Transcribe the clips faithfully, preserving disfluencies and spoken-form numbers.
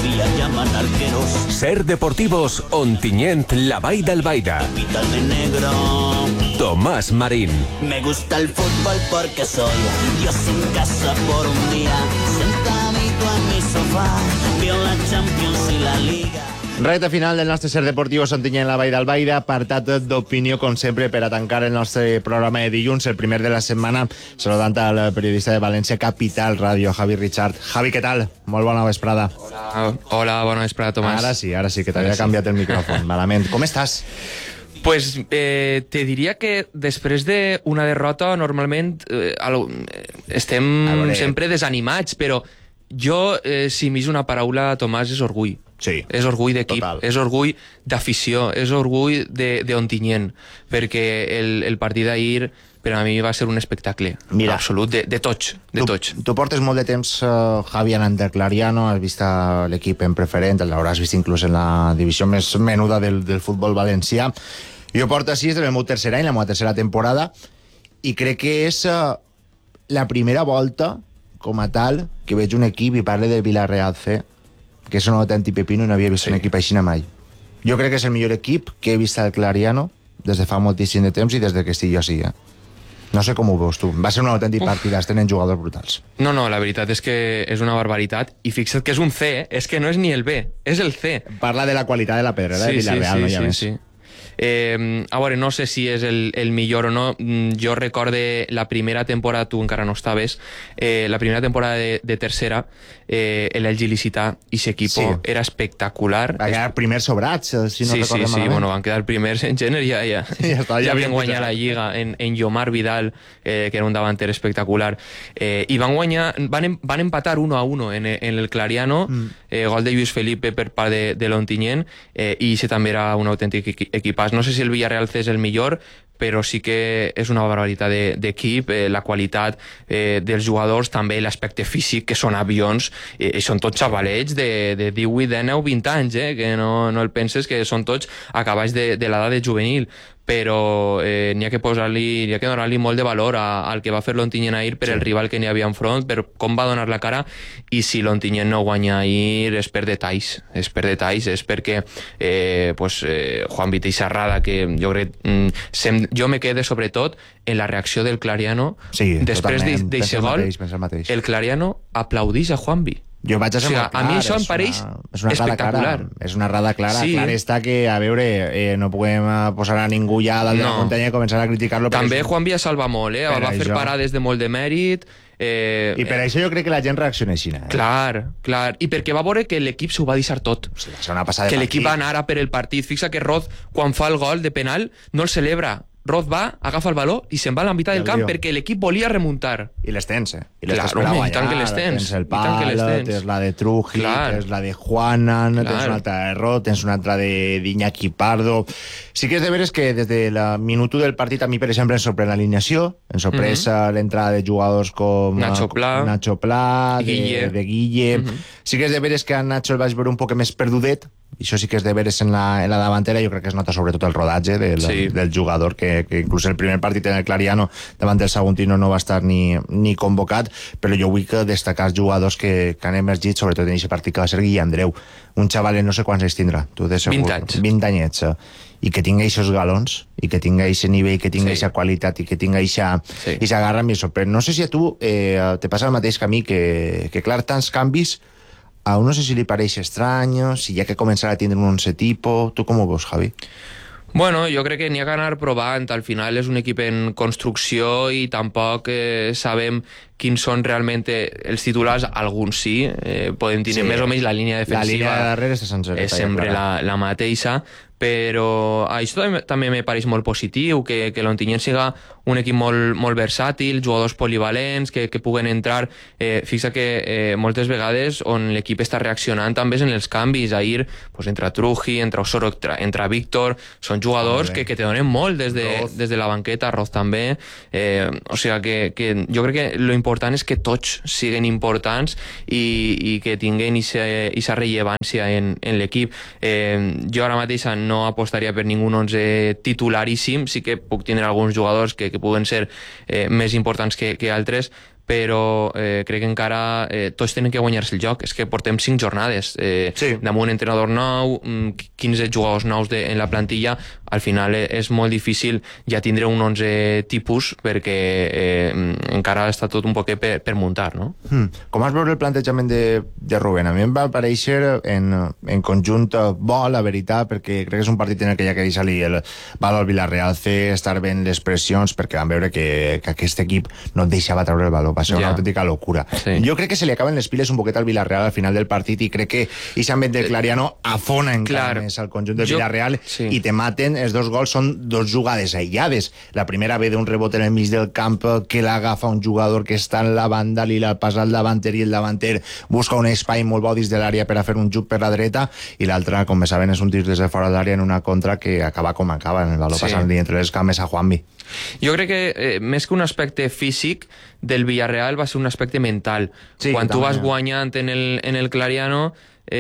todavía llaman arqueros. Ser Deportivos, Ontinyent, la Vall d'Albaida. Capital de negro. Tomás Marín. Me gusta el fútbol porque soy Dios en casa por un día. Sentadito en mi sofá, veo la Champions y la Liga. Recta final del nostre Ser Deportivos Ontinyent, la Vall d'Albaida, apartat d'opinió, com sempre, per a tancar el nostre programa de dilluns, el primer de la setmana, saludant al periodista de València Capital Ràdio, Javi Richard. Javi, què tal? Molt bona vesprada. Hola, hola bona vesprada, Tomàs. Ara sí, ara sí, que t'havia canviat el micròfon. Malament. Com estàs? Pues eh, te diria que després d'una derrota, normalment eh, estem sempre desanimats, però jo, eh, si m'és una paraula, Tomàs, és orgull. Sí, és orgull d'equip, total. és orgull d'afició, és orgull d'Ontinyent, perquè el, el partit d'ahir per a mi va ser un espectacle. Mira, absolut, de, de tots, de tu, tots. Tu portes molt de temps, uh, Javi, anant del Clariano, has vist l'equip en preferent, l'hauràs vist inclús en la divisió més menuda del, del futbol valencià. Jo porto sis del meu tercer any, la meva tercera temporada, i crec que és uh, la primera volta, com a tal, que veig un equip i parle del Villarreal C, que és un autèntic pepino i no havia vist sí. un equip així mai. Jo crec que és el millor equip que he vist al Clariano des de fa moltíssim de temps i des de que estic jo així. Eh? No sé com ho veus tu. Va ser un autèntic partit, tenen jugadors brutals. No, no, la veritat és que és una barbaritat, i fixa't que és un C, és que no és ni el B, és el C. Parla de la qualitat de la pedrera sí, de Villarreal, sí, sí, no hi ha sí, més. Sí. Eh, a veure, no sé si és el, el millor o no. Jo recorde la primera temporada, tu encara no estaves, eh, la primera temporada de, de tercera, eh, el Elx Licità, i ese equipo sí. era espectacular. Va quedar primers sobrats, si no sí, recordem sí, sí, bueno, van quedar primers en gènere, ja, ja, ja, està, ja, ja havien guanyat la Lliga en, en Yomar Vidal, eh, que era un davanter espectacular, eh, i van guanyar, van, van empatar uno a uno en, en el Clariano, mm. eh, gol de Lluís Felipe per part de, de l'Ontinyent, eh, i ese també era un autèntic equipàs. No sé si el Villarreal C és el millor, però sí que és una barbaritat d'equip, eh, la qualitat eh, dels jugadors, també l'aspecte físic, que són avions, eh, i són tots xavalets de, de divuit, dinou, vint anys, eh, que no, no el penses, que són tots acabats de, de l'edat de juvenil, però eh, n'hi ha que posar-li, n'hi ha que donar-li molt de valor a, al que va fer l'Ontinyent ahir per sí. el rival que n'hi havia enfront, per com va donar la cara, i si l'Ontinyent no guanya ahir és per detalls, és per detalls, és perquè eh, pues, eh, Juan Vita i Serrada, que jo crec, mm, sem, jo me quede sobretot en la reacció del Clariano, sí, després d'aquest gol, mateix, el Clariano aplaudís a Juanvi. Jo vaig a ser o sigui, molt clar. A mi això em pareix és una espectacular. Clara, és una rada clara. Sí. Clar està que, a veure, eh, no podem posar a ningú ja dalt no. de la muntanya i començar a criticar-lo. També Juan Villa salva molt, eh? Va això. fer parades de molt de mèrit. Eh, I per eh, això jo crec que la gent reacciona així. Eh? Clar, clar. I perquè va veure que l'equip s'ho va deixar tot. O sigui, va ser una passada que de l'equip va anar a per el partit. Fixa que Roth, quan fa el gol de penal, no el celebra. Roth va, agafa el baló i se'n va a la meitat del camp lío. perquè l'equip volia remuntar. I les tens, eh? I les Clar, tens per a home, guanyar. I tant que les tens. Tens el pal, tens la de Trujillo, Clar. tens la de Juanan, Clar. tens una altra de Roth, tens una altra d'Iñaki Pardo. Sí que és de veres que des de la minut u del partit a mi, per exemple, em sorprèn l'alineació, em sorprèn mm -hmm. l'entrada de jugadors com Nacho Pla, Nacho Pla de Guille. De Guille. Mm -hmm. Sí que és de veres que a Nacho el vaig veure un poc més perdudet, i això sí que és de veres en la, en la davantera. Jo crec que es nota sobretot el rodatge del, sí. del jugador, que, que inclús el primer partit en el Clariano davant del Saguntino no va estar ni, ni convocat, però jo vull que destacar els jugadors que, que han emergit, sobretot en aquest partit que va ser Guille Andreu, un xaval en no sé quants anys tindrà, tu de segur, vint anys, vint anyets, i que tinga aquests galons, i que tinga aquest nivell, que tinga aquesta sí. qualitat, i que tinga aquesta sí. garra, m'hi sorprèn. No sé si a tu eh, te passa el mateix que a mi, que, que clar, tants canvis a un no sé si li pareix estrany, si hi ha que començar a tindre un once tipo. Tu com ho veus, Javi? Bueno, jo crec que n'hi ha que anar provant. Al final és un equip en construcció i tampoc eh, sabem quins són realment els titulars. Alguns sí, eh, podem tenir sí. més o menys la línia defensiva. La línia de darrere és sencera. És sempre la, la mateixa, però això també, també me pareix molt positiu, que, que l'Ontinyent siga un equip molt, molt versàtil, jugadors polivalents, que, que puguen entrar. Eh, fixa que eh, moltes vegades on l'equip està reaccionant també és en els canvis. Ahir pues, entra Truji, entra Osoro, entra, entra Víctor, són jugadors que, que te donen molt des de, des de la banqueta, Roth també. Eh, o sigui que, que jo crec que lo important és que tots siguin importants i, i que tinguin aquesta rellevància en, en l'equip. Eh, jo ara mateix no apostaria per ningú onze titularíssim, sí que puc tindre alguns jugadors que, que puguen ser eh, més importants que, que altres, però eh, crec que encara eh, tots tenen que guanyar-se el joc. És que portem cinc jornades, eh, sí. damunt entrenador nou, quinze jugadors nous de, en la plantilla, al final és molt difícil ja tindre un onze tipus perquè eh, encara està tot un poc per, per muntar, no? Hmm. Com has veure el plantejament de, de Rubén? A mi em va aparèixer en, en conjunt bo, la veritat, perquè crec que és un partit en el que ja que deixar-li el valor al Villarreal, fer estar ben les pressions, perquè van veure que, que aquest equip no et deixava treure el valor, va ser una ja. autèntica locura. Sí. Jo crec que se li acaben les piles un poquet al Villarreal al final del partit i crec que Ixan del Clariano afona encara Clar. més al conjunt del jo... Villarreal sí. i te maten. Els dos gols són dos jugades aïllades. La primera ve d'un rebot en el mig del camp que l'agafa un jugador que està en la banda, li la passa al davanter i el davanter busca un espai molt bo dins de l'àrea per a fer un jug per la dreta, i l'altra, com bé saben, és un tir des de fora de l'àrea en una contra que acaba com acaba, en el valor sí. passant-li entre les cames a Juanvi. Jo crec que eh, més que un aspecte físic del Villarreal va ser un aspecte mental. Sí, quan tu vas guanyant en el, en el Clariano,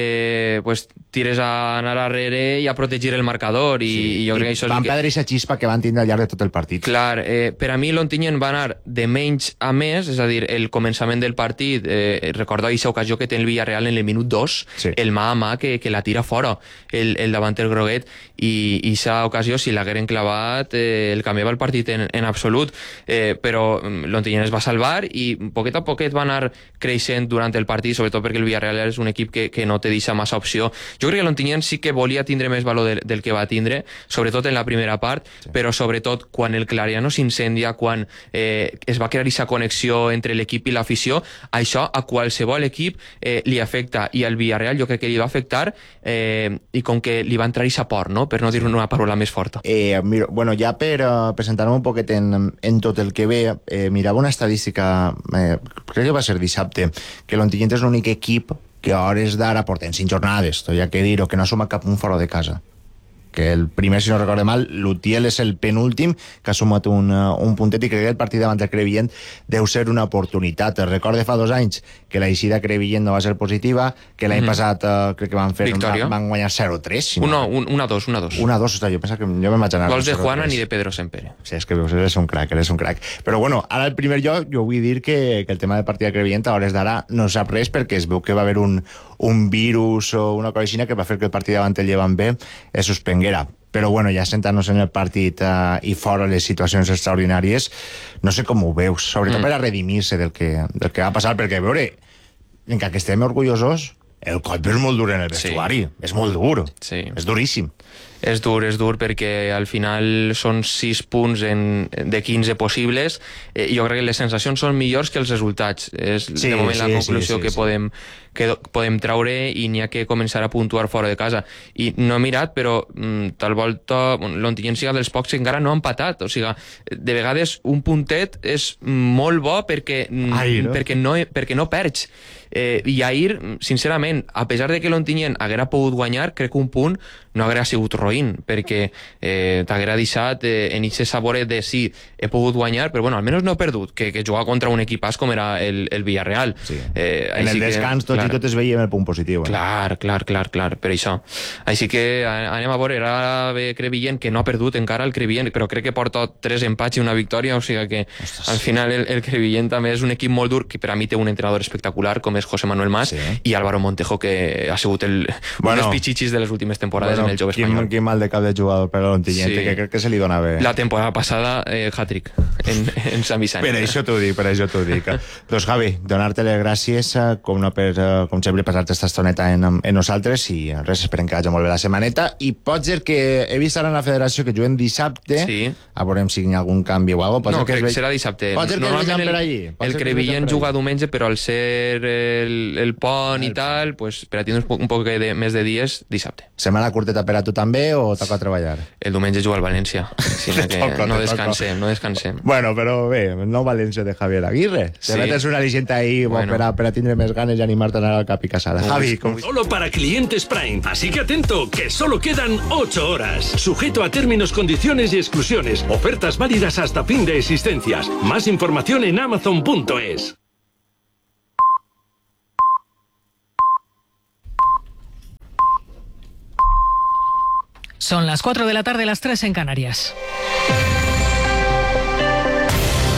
eh, pues tires a anar darrere i a protegir el marcador i, sí. i jo crec I que això van és perdre aquesta xispa que van tindre al llarg de tot el partit. Clar, eh, per a mi l'Ontinyent va anar de menys a més, és a dir, el començament del partit, eh, recordo aquesta ocasió que té el Villarreal en el minut dos, sí. el mà a mà que, que la tira fora el, el davanter groguet, i aquesta ocasió, si l'hagueren clavat, eh, el canviava el partit en, en absolut, eh, però l'Ontinyent es va salvar i poquet a poquet va anar creixent durant el partit, sobretot perquè el Villarreal és un equip que, que no te deixa massa opció. Jo crec que l'Ontinyent sí que volia tindre més valor del, del que va tindre, sobretot en la primera part, sí. però sobretot quan el Clariano s'incendia, quan eh, es va crear aquesta connexió entre l'equip i l'afició, això a qualsevol equip eh, li afecta, i al Villarreal jo crec que li va afectar, eh, i com que li va entrar aquesta por, no? Per no dir una paraula més forta. Eh, mira, bueno, ja per uh, presentar-me un poquet en, en tot el que ve, eh, mirava una estadística, eh, crec que va ser dissabte, que l'Ontinyent és l'únic equip que a hores d'ara porten cinc jornades, tot hi ha que dir-ho, que no ha sumat cap punt fora de casa. Que el primer, si no recordo mal, l'Utiel és el penúltim, que ha sumat un, un puntet, i crec que el partit davant del Crevillent deu ser una oportunitat. Recorde fa dos anys que la eixida Crevillent no va ser positiva, que l'any mm. passat uh, crec que van fer Victòria. van guanyar zero tres. Si no, no, un, una dos, una dos. Una dos, o sigui, jo pensava que jo me'n vaig anar. Gols de Juana ni de Pedro Sempere. Sí, és que veus, eres un crac, eres un crac. Però bueno, ara el primer lloc, jo vull dir que, que el tema del partit del Crevillent a hores d'ara no sap res, perquè es veu que va haver un, un virus o una cosa així que va fer que el partit davant el Llevant B es suspenguera. Però bueno, ja sentant-nos en el partit uh, i fora les situacions extraordinàries, no sé com ho veus, sobretot mm. per a redimir-se del que, del que va passar, perquè a veure, encara que estem orgullosos, el cop és molt dur en el vestuari, sí. és molt dur, sí. és duríssim. És dur, és dur, perquè al final són sis punts en, de quinze possibles. Eh, jo crec que les sensacions són millors que els resultats. És sí, de moment sí, la conclusió sí, sí, que, sí. Podem, que podem traure, i n'hi ha que començar a puntuar fora de casa. I no he mirat, però mm, tal volta l'Ontinyent siga dels pocs que encara no ha empatat. O sigui, de vegades un puntet és molt bo perquè, Ai, no? perquè, no, perquè no perds. Eh, i ahir, sincerament, a pesar de que l'Ontinyent haguera pogut guanyar, crec que un punt no haguera sigut roïn, perquè eh, t'haguera deixat eh, en aquest saboret de sí, he pogut guanyar, però bueno, almenys no he perdut, que, que jugar contra un equipàs com era el, el Villarreal. Sí. Eh, en el descans que, tots clar, i totes veiem el punt positiu. Eh? Clar, clar, clar, clar, per això. Així que anem a veure, ara ve Crevillent, que no ha perdut encara el Crevillent, però crec que porta tres empats i una victòria, o sigui que Ostres. al final el, el Crevillent també és un equip molt dur, que per a mi té un entrenador espectacular, com és José Manuel Mas, sí. i Álvaro Montejo, que ha sigut el, bueno, un dels pitxichis de les últimes temporades bueno, en el jove espanyol. Quin, quin mal de cap de jugador per a l'Ontinyent, sí. que crec que se li dona bé. La temporada passada, eh, hat-trick en, en Sant Vicent. Per això t'ho dic, per això t'ho dic. Doncs Javi, donar-te les gràcies, com, no per, com sempre, passar-te esta estoneta en, en nosaltres, i res, esperem que vagi molt bé la setmaneta, i pot ser que he vist ara en la federació que juguen dissabte, sí. a veurem si hi ha algun canvi o alguna cosa. No, crec que ve... serà dissabte. Pot ser que Normalment el, per allí. Pot el Crevillent juga diumenge, però al ser el, el pont el i tal, pues, per a tindre un, un poc de, més de dies, dissabte. Setmana curteta per a tu també, o toca a treballar? El diumenge juga al València, si no, que toco, no descansem, no descansem. Bueno, però bé, no València de Javier Aguirre. Sí. Te metes una aliciente ahí bueno. per, a, per a tindre més ganes i animar-te a anar al cap i casada. Muy Javi, com... Solo para clientes Prime, así que atento, que solo quedan ocho horas. Sujeto a términos, condiciones y exclusiones. Ofertas válidas hasta fin de existencias. Más información en amazon punto es. Son las cuatro de la tarde, las tres en Canarias.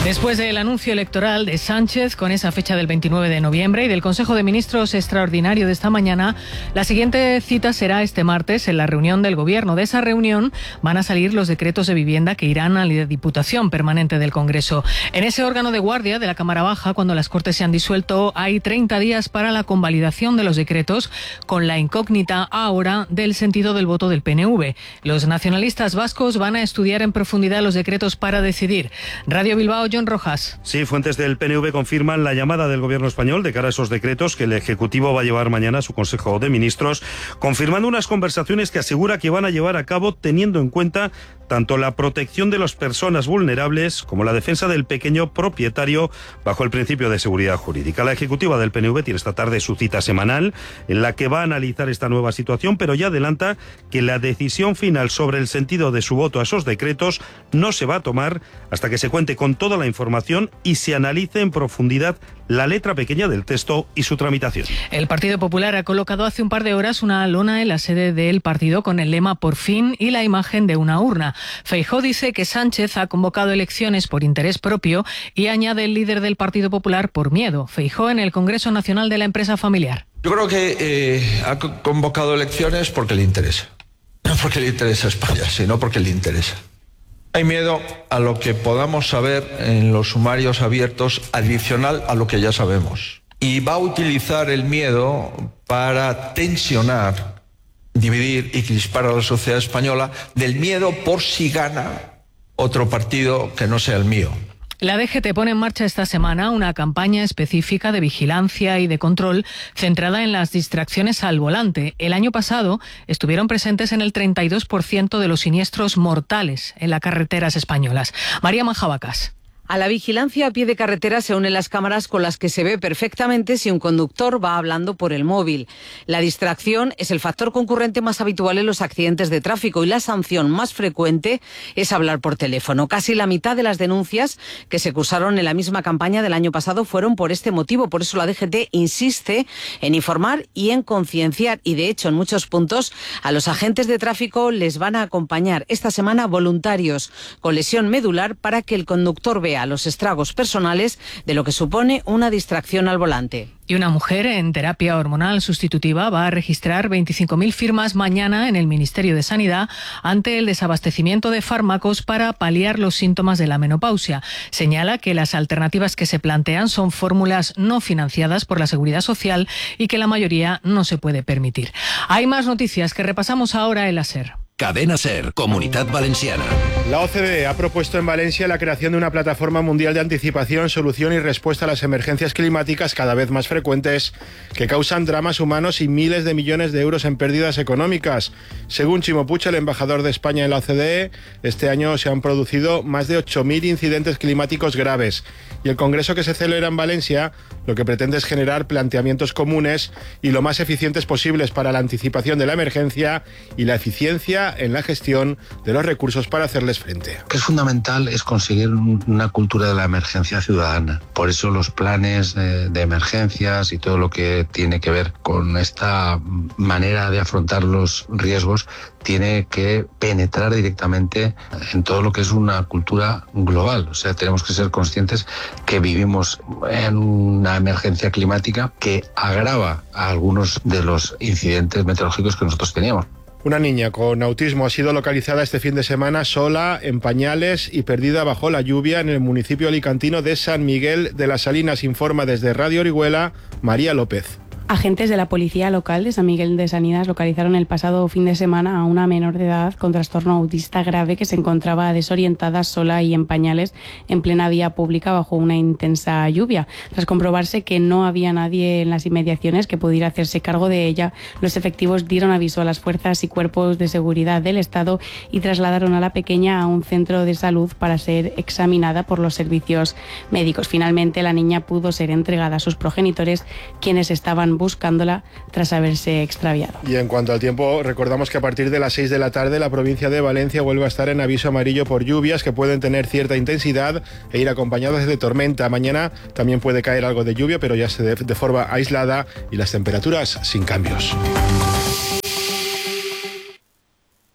Después del anuncio electoral de Sánchez con esa fecha del veintinueve de noviembre y del Consejo de Ministros extraordinario de esta mañana, la siguiente cita será este martes en la reunión del Gobierno. De esa reunión van a salir los decretos de vivienda que irán a la Diputación Permanente del Congreso. En ese órgano de guardia de la Cámara Baja, cuando las Cortes se han disuelto, hay treinta días para la convalidación de los decretos, con la incógnita ahora del sentido del voto del P N V. Los nacionalistas vascos van a estudiar en profundidad los decretos para decidir. Radio Bilbao, John Rojas. Sí, fuentes del P N V confirman la llamada del Gobierno español de cara a esos decretos que el Ejecutivo va a llevar mañana a su Consejo de Ministros, confirmando unas conversaciones que asegura que van a llevar a cabo teniendo en cuenta tanto la protección de las personas vulnerables como la defensa del pequeño propietario bajo el principio de seguridad jurídica. La ejecutiva del P N V tiene esta tarde su cita semanal en la que va a analizar esta nueva situación, pero ya adelanta que la decisión final sobre el sentido de su voto a esos decretos no se va a tomar hasta que se cuente con toda la información y se analice en profundidad la letra pequeña del texto y su tramitación. El Partido Popular ha colocado hace un par de horas una lona en la sede del partido con el lema "Por fin" y la imagen de una urna. Feijóo dice que Sánchez ha convocado elecciones por interés propio y añade el líder del Partido Popular por miedo. Feijóo en el Congreso Nacional de la Empresa Familiar. Yo creo que eh, ha convocado elecciones porque le interesa. No porque le interesa a España, sino porque le interesa. Hay miedo a lo que podamos saber en los sumarios abiertos adicional a lo que ya sabemos. Y va a utilizar el miedo para tensionar, dividir y crispar a la sociedad española del miedo por si gana otro partido que no sea el mío. La D G T pone en marcha esta semana una campaña específica de vigilancia y de control centrada en las distracciones al volante. El año pasado estuvieron presentes en el treinta y dos por ciento de los siniestros mortales en las carreteras españolas. María Majabacas. A la vigilancia a pie de carretera se unen las cámaras con las que se ve perfectamente si un conductor va hablando por el móvil. La distracción es el factor concurrente más habitual en los accidentes de tráfico y la sanción más frecuente es hablar por teléfono. Casi la mitad de las denuncias que se cursaron en la misma campaña del año pasado fueron por este motivo. Por eso la D G T insiste en informar y en concienciar y, de hecho, en muchos puntos a los agentes de tráfico les van a acompañar esta semana voluntarios con lesión medular para que el conductor vea los estragos personales de lo que supone una distracción al volante. Y una mujer en terapia hormonal sustitutiva va a registrar veinticinco mil firmas mañana en el Ministerio de Sanidad ante el desabastecimiento de fármacos para paliar los síntomas de la menopausia. Señala que las alternativas que se plantean son fórmulas no financiadas por la Seguridad Social y que la mayoría no se puede permitir. Hay más noticias que repasamos ahora en la SER. Cadena SER, Comunidad Valenciana. La O C D E ha propuesto en Valencia la creación de una plataforma mundial de anticipación, solución y respuesta a las emergencias climáticas cada vez más frecuentes que causan dramas humanos y miles de millones de euros en pérdidas económicas. Según Chimo Puig, el embajador de España en la O C D E, este año se han producido más de ocho mil incidentes climáticos graves. Y el congreso que se celebra en Valencia lo que pretende es generar planteamientos comunes y lo más eficientes posibles para la anticipación de la emergencia y la eficiencia en la gestión de los recursos para hacerles frente. Lo que es fundamental es conseguir una cultura de la emergencia ciudadana. Por eso los planes de, de emergencias y todo lo que tiene que ver con esta manera de afrontar los riesgos tiene que penetrar directamente en todo lo que es una cultura global. O sea, tenemos que ser conscientes que vivimos en una emergencia climática que agrava a algunos de los incidentes meteorológicos que nosotros teníamos. Una niña con autismo ha sido localizada este fin de semana sola, en pañales y perdida bajo la lluvia en el municipio alicantino de San Miguel de las Salinas, informa desde Radio Orihuela María López. Agentes de la policía local de San Miguel de Salinas localizaron el pasado fin de semana a una menor de edad con trastorno autista grave que se encontraba desorientada, sola y en pañales en plena vía pública bajo una intensa lluvia. Tras comprobarse que no había nadie en las inmediaciones que pudiera hacerse cargo de ella, los efectivos dieron aviso a las fuerzas y cuerpos de seguridad del Estado y trasladaron a la pequeña a un centro de salud para ser examinada por los servicios médicos. Finalmente, la niña pudo ser entregada a sus progenitores, quienes estaban buscándola tras haberse extraviado. Y en cuanto al tiempo, recordamos que a partir de las seis de la tarde la provincia de Valencia vuelve a estar en aviso amarillo por lluvias que pueden tener cierta intensidad e ir acompañadas de tormenta. Mañana también puede caer algo de lluvia, pero ya se de, de forma aislada y las temperaturas sin cambios.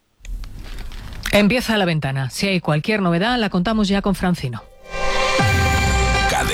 Empieza La Ventana. Si hay cualquier novedad, la contamos ya con Francino.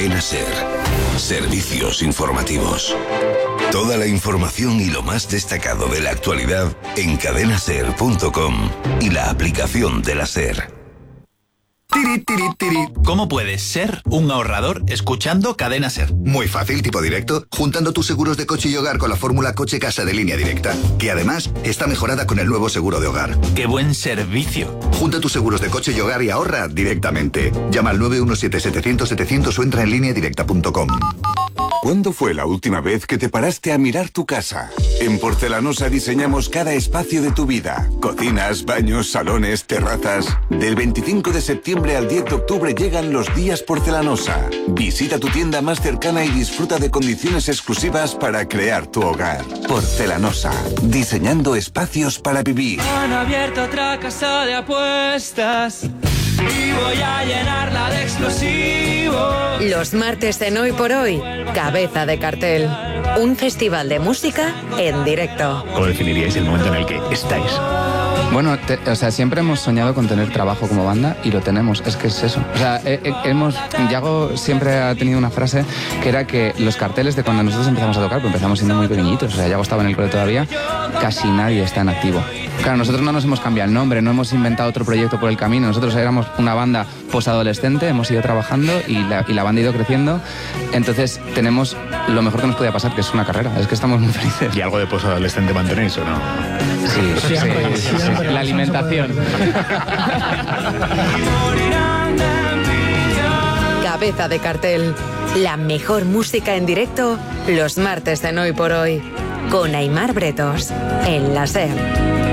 Cadena Ser. Servicios informativos. Toda la información y lo más destacado de la actualidad en cadena ser punto com y la aplicación de la Ser. Tiri, tiri, tiri. ¿Cómo puedes ser un ahorrador escuchando Cadena Ser? Muy fácil, tipo directo, juntando tus seguros de coche y hogar con la fórmula coche-casa de Línea Directa, que además está mejorada con el nuevo seguro de hogar. ¡Qué buen servicio! Junta tus seguros de coche y hogar y ahorra directamente. Llama al nueve uno siete, setecientos, setecientos o entra en línea directa punto com. ¿Cuándo fue la última vez que te paraste a mirar tu casa? En Porcelanosa diseñamos cada espacio de tu vida. Cocinas, baños, salones, terrazas. Del veinticinco de septiembre al diez de octubre llegan los días Porcelanosa. Visita tu tienda más cercana y disfruta de condiciones exclusivas para crear tu hogar. Porcelanosa, diseñando espacios para vivir. Han abierto otra casa de apuestas y voy a llenarla de explosivos. Los martes en Hoy por Hoy, Cabeza de Cartel. Un festival de música en directo. ¿Cómo definiríais el momento en el que estáis? Bueno, te, o sea, siempre hemos soñado con tener trabajo como banda y lo tenemos, es que es eso. O sea, he, he, hemos, Yago siempre ha tenido una frase que era que los carteles de cuando nosotros empezamos a tocar, pues empezamos siendo muy pequeñitos, o sea, Yago estaba en el cole todavía, casi nadie está en activo. Claro, nosotros no nos hemos cambiado el nombre, no hemos inventado otro proyecto por el camino, nosotros éramos una banda posadolescente, hemos ido trabajando y la, y la banda ha ido creciendo, entonces tenemos lo mejor que nos podía pasar, que es una carrera, es que estamos muy felices. ¿Y algo de posadolescente mantenéis o no? Sí, sí, sí, sí, sí. La alimentación. Cabeza de Cartel. La mejor música en directo los martes en Hoy por Hoy. Con Aimar Bretos. En la Ser.